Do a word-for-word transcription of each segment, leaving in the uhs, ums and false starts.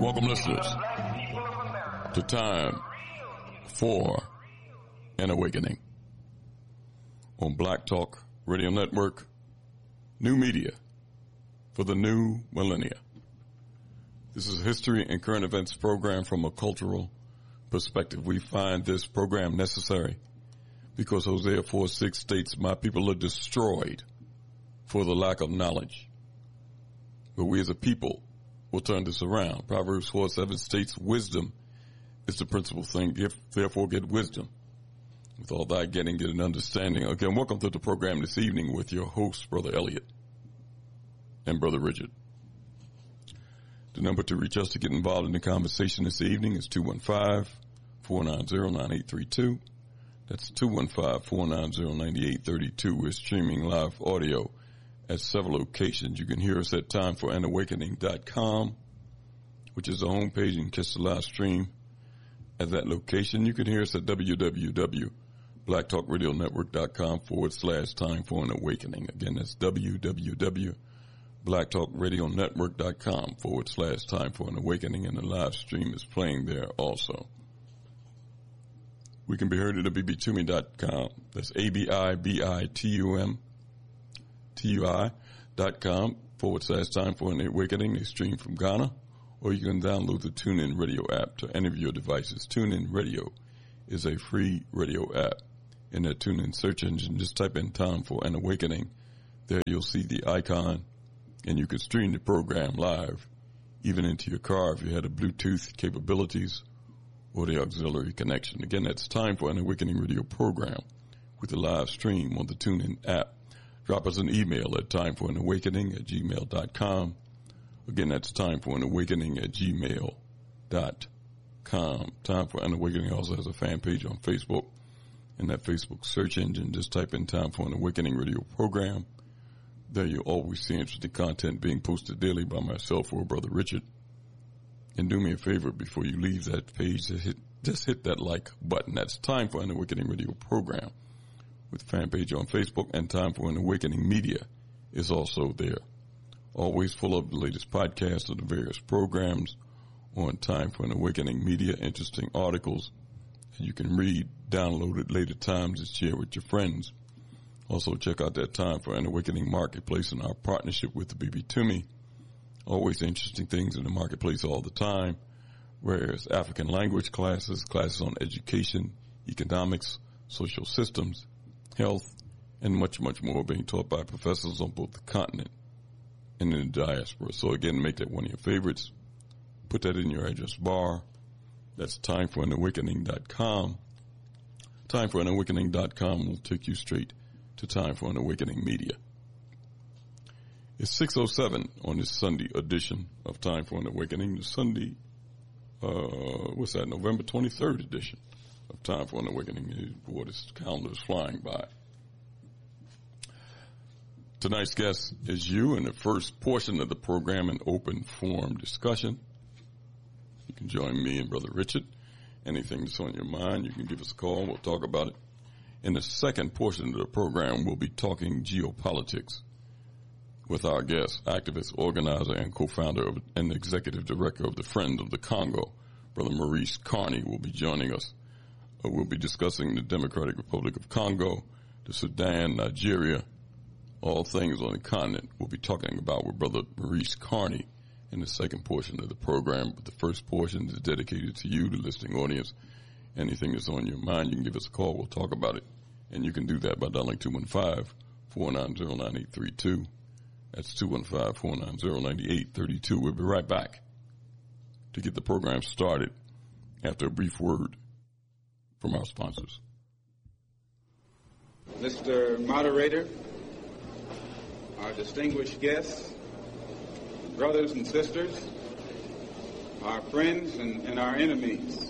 Welcome, listeners, to Time for an Awakening on Black Talk Radio Network, new media for the new millennia. This is a history and current events program from a cultural perspective. We find this program necessary because Hosea four six states, "My people are destroyed for the lack of knowledge." But we as a people will turn this around. Proverbs four seven states, "Wisdom is the principal thing. Give, therefore get wisdom. With all thy getting, get an understanding." Again, welcome to the program this evening with your hosts, Brother Elliot and Brother Richard. The number to reach us to get involved in the conversation this evening is two one five, four nine zero, nine eight three two. That's two one five, four nine zero, nine eight three two. We're streaming live audio at several locations. You can hear us at time for an awakening dot com, which is the homepage. You can catch the live stream at that location. You can hear us at www.blacktalkradionetwork.com forward slash time for an awakening. Again, that's www.blacktalkradionetwork.com forward slash time for an awakening, and the live stream is playing there also. We can be heard at b b tumi dot com. That's A B I B I T U M T U I dot com forward slash time for an awakening. They stream from Ghana, or you can download the TuneIn Radio app to any of your devices. TuneIn Radio is a free radio app. In that TuneIn search engine, just type in time for an awakening. There you'll see the icon, and you can stream the program live, even into your car if you had a Bluetooth capabilities or the auxiliary connection. Again, that's time for an awakening radio program with the live stream on the TuneIn app. Drop us an email at time for an awakening at gmail dot com. Again, that's time for an awakening at gmail dot com. Time for an Awakening also has a fan page on Facebook. In that Facebook search engine, just type in Time for an Awakening radio program. There you'll always see interesting content being posted daily by myself or Brother Richard. And do me a favor before you leave that page, just hit, just hit that like button. That's Time for an Awakening radio program with the fan page on Facebook, and Time for an Awakening Media is also there. Always full of the latest podcasts of the various programs on Time for an Awakening Media, interesting articles that you can read, download at later times, and share with your friends. Also check out that Time for an Awakening Marketplace and our partnership with the B B Tumi. Always interesting things in the marketplace all the time, whereas African language classes, classes on education, economics, social systems, health, and much, much more being taught by professors on both the continent and in the diaspora. So again, make that one of your favorites. Put that in your address bar. That's time for an awakening dot com. time for an awakening dot com will take you straight to Time for an Awakening Media. It's six oh seven on this Sunday edition of Time for an Awakening. The Sunday, uh, what's that, November twenty-third edition of Time for an Awakening. Boy, this calendar is flying by. Tonight's guest is you in the first portion of the program, an open forum discussion. You can join me and Brother Richard. Anything that's on your mind, you can give us a call. We'll talk about it. In the second portion of the program, we'll be talking geopolitics with our guest, activist, organizer, and co-founder of, and executive director of the Friends of the Congo, Brother Maurice Carney, will be joining us. Uh, we'll be discussing the Democratic Republic of Congo, the Sudan, Nigeria, all things on the continent. We'll be talking about with Brother Maurice Carney in the second portion of the program. But the first portion is dedicated to you, the listening audience. Anything that's on your mind, you can give us a call. We'll talk about it. And you can do that by dialing two one five, four nine zero, nine eight three two. That's two one five, four nine zero, nine eight three two. We'll be right back to get the program started after a brief word from our sponsors. Mister Moderator, our distinguished guests, brothers and sisters, our friends and, and our enemies.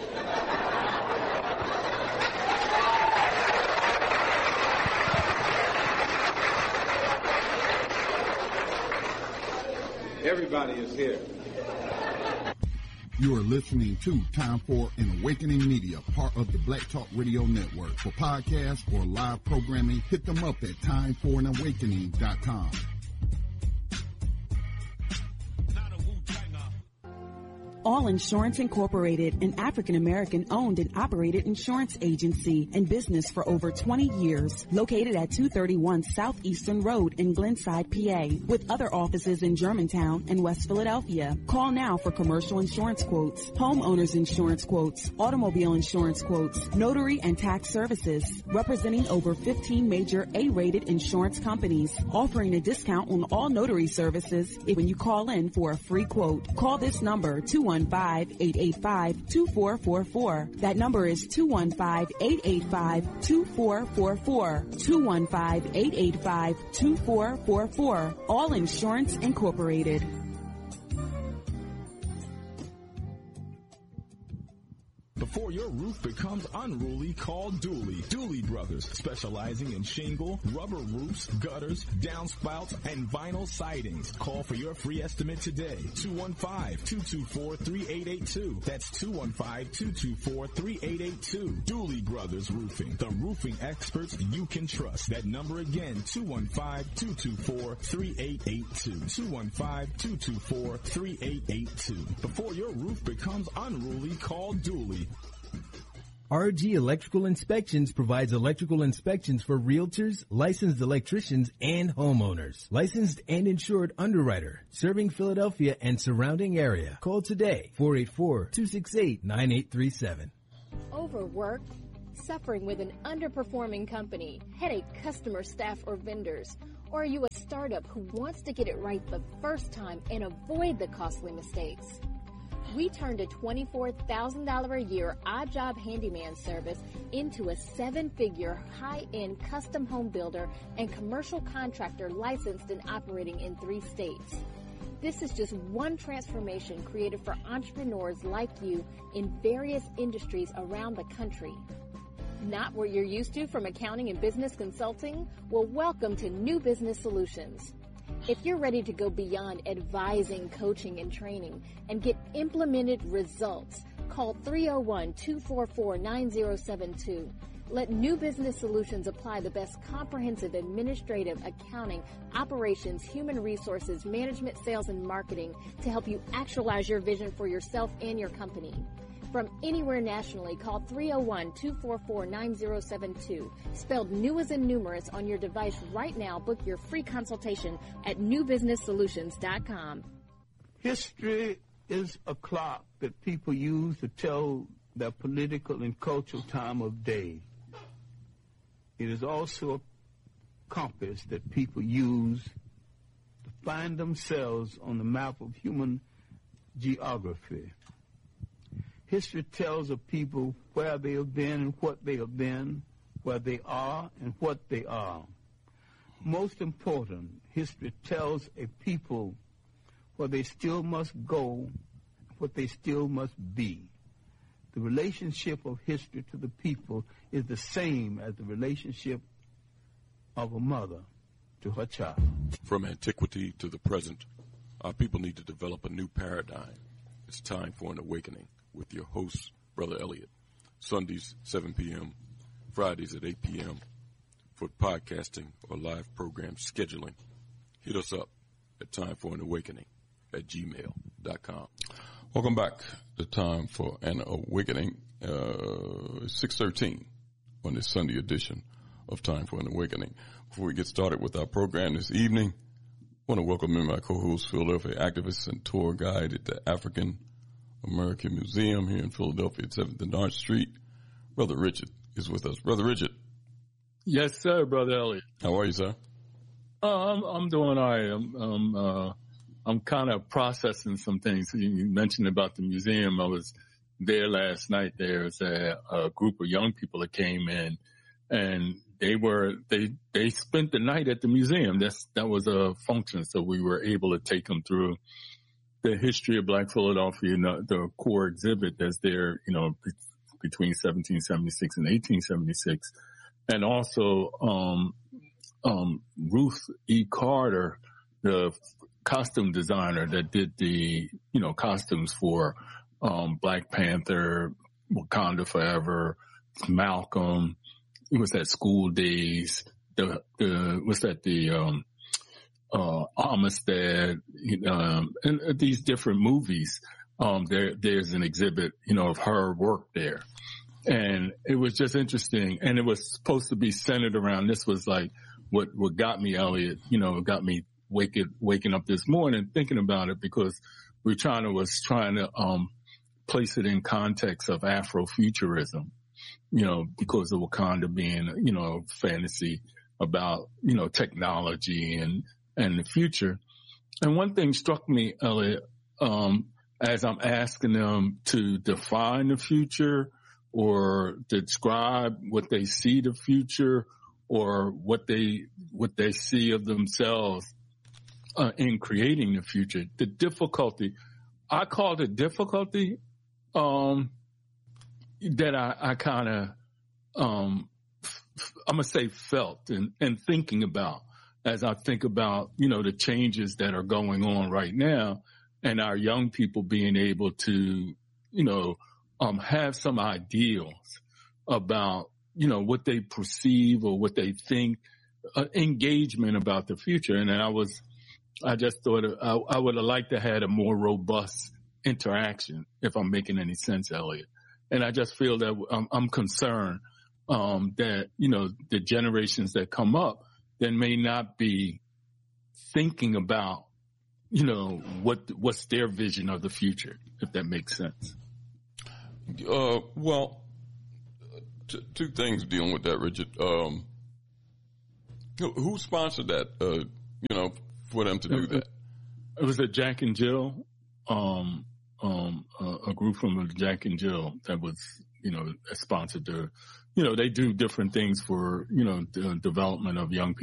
Everybody is here. You are listening to Time for an Awakening Media, part of the Black Talk Radio Network. For podcasts or live programming, hit them up at time for an awakening dot com. All Insurance Incorporated, an African-American owned and operated insurance agency in business for over twenty years, located at two thirty-one Southeastern Road in Glenside, P A, with other offices in Germantown and West Philadelphia. Call now for commercial insurance quotes, homeowners insurance quotes, automobile insurance quotes, notary and tax services, representing over fifteen major A-rated insurance companies, offering a discount on all notary services if when you call in for a free quote. Call this number, two one five, eight eight five, two four four four. That number is two one five, eight eight five, two four four four. two one five, eight eight five, two four four four. All Insurance Incorporated. Before your roof becomes unruly, call Dooley. Dooley Brothers, specializing in shingle, rubber roofs, gutters, downspouts, and vinyl sidings. Call for your free estimate today. two one five, two two four, three eight eight two. That's two one five, two two four, three eight eight two. Dooley Brothers Roofing, the roofing experts you can trust. That number again, two one five, two two four, three eight eight two. two one five, two two four, three eight eight two. Before your roof becomes unruly, call Dooley. R G Electrical Inspections provides electrical inspections for realtors, licensed electricians, and homeowners. Licensed and insured underwriter, serving Philadelphia and surrounding area. Call today, four eight four, two six eight, nine eight three seven. Overworked, suffering with an underperforming company, headache customer, staff, or vendors? Or are you a startup who wants to get it right the first time and avoid the costly mistakes? We turned a twenty-four thousand dollars a year odd job handyman service into a seven-figure high-end custom home builder and commercial contractor licensed and operating in three states. This is just one transformation created for entrepreneurs like you in various industries around the country. Not what you're used to from accounting and business consulting? Well, welcome to New Business Solutions. If you're ready to go beyond advising, coaching, and training and get implemented results, call three oh one, two four four, nine oh seven two. Let New Business Solutions apply the best comprehensive administrative, accounting, operations, human resources, management, sales, and marketing to help you actualize your vision for yourself and your company. From anywhere nationally, call three oh one, two four four, nine oh seven two. Spelled new as in numerous on your device right now. Book your free consultation at new business solutions dot com. History is a clock that people use to tell their political and cultural time of day. It is also a compass that people use to find themselves on the map of human geography. History tells of people where they have been and what they have been, where they are and what they are. Most important, history tells a people where they still must go, what they still must be. The relationship of history to the people is the same as the relationship of a mother to her child. From antiquity to the present, our people need to develop a new paradigm. It's time for an awakening. With your host, Brother Elliot. Sundays, seven p.m., Fridays at eight p.m. for podcasting or live program scheduling. Hit us up at time for an awakening at gmail dot com. Welcome back to Time for an Awakening, uh, six thirteen on this Sunday edition of Time for an Awakening. Before we get started with our program this evening, I want to welcome in my co-host, Philadelphia activist and tour guide at the African American Museum here in Philadelphia at seventh and Arch Street. Brother Richard is with us. Brother Richard. Yes, sir, Brother Elliot. How are you, sir? Uh, I'm I'm doing all right. I'm um, uh, I'm kind of processing some things. You mentioned about the museum. I was there last night. There was a, a group of young people that came in, and they were they they spent the night at the museum. That's that was a function, so we were able to take them through the history of Black Philadelphia, and the, the core exhibit that's there, you know, be, between seventeen seventy-six and eighteen seventy-six. And also, um, um, Ruth E. Carter, the costume designer that did the, you know, costumes for, um, Black Panther, Wakanda Forever, Malcolm. It was that School Days, the, the, what's that, the, um, uh, Amistad, um, and uh, these different movies. um, there, there's an exhibit, you know, of her work there. And it was just interesting. And it was supposed to be centered around, this was like what, what got me, Elliot, you know, got me waking, waking up this morning thinking about it, because we're trying to, was trying to, um, place it in context of Afrofuturism, you know, because of Wakanda being, you know, fantasy about, you know, technology and, and the future. And one thing struck me, Elliot, um, as I'm asking them to define the future or describe what they see the future or what they, what they see of themselves uh, in creating the future, the difficulty, I call it difficulty, um, that I, I kind of, um, f- I'm going to say felt and, and thinking about as I think about, you know, the changes that are going on right now and our young people being able to, you know, um, have some ideals about, you know, what they perceive or what they think, uh, engagement about the future. And then I was, I just thought I, I would have liked to have had a more robust interaction, if I'm making any sense, Elliot. And I just feel that I'm, I'm concerned, um, that, you know, the generations that come up that may not be thinking about, you know, what, what's their vision of the future, if that makes sense. Uh, well, t- two things dealing with that, Richard. Um, who, who sponsored that, uh, you know, for them to do that? It was a Jack and Jill, um, um, uh, a group from Jack and Jill that was, you know, sponsored the, you know, they do different things for, you know, the development of young people.